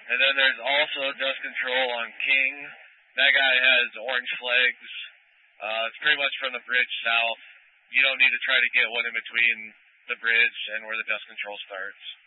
And then there's also dust control on King. That guy has orange flags. It's pretty much from the bridge south. You don't need to try to get one in between the bridge and where the dust control starts.